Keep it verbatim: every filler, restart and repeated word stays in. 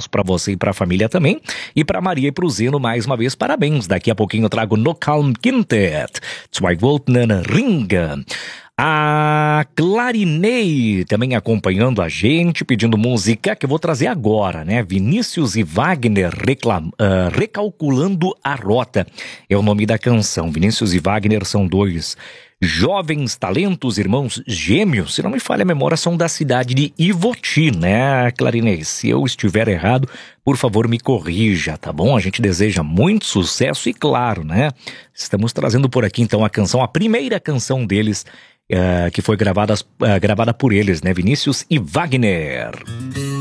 abraço pra você e pra família também. E pra Maria e pro Zeno, mais uma vez, parabéns. Daqui a pouquinho eu trago No Calm Quintet. Zwei Volten Ringa. A Clarinei também acompanhando a gente, pedindo música que eu vou trazer agora, né? Vinícius e Wagner reclam, uh, Recalculando a Rota é o nome da canção. Vinícius e Wagner são dois jovens talentos, irmãos gêmeos, se não me falha a memória, são da cidade de Ivoti, né, Clarinei? Se eu estiver errado, por favor, me corrija, tá bom? A gente deseja muito sucesso e, claro, né? Estamos trazendo por aqui, então, a canção, a primeira canção deles, Uh, que foi gravada, uh, gravada por eles, né? Vinícius e Wagner.